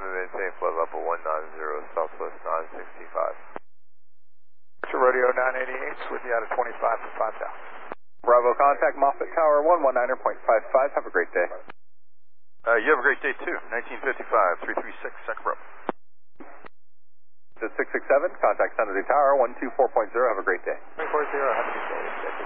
maintain flood level 190, southwest 965. Rodeo 988 with you out of 25 for 5,000. Bravo, contact Moffett Tower 119.55. Have a great day. You have a great day too. 1955, 336, Sacramento. To 667, contact San Jose Tower 124.0. Have a great day. 240, have a good day.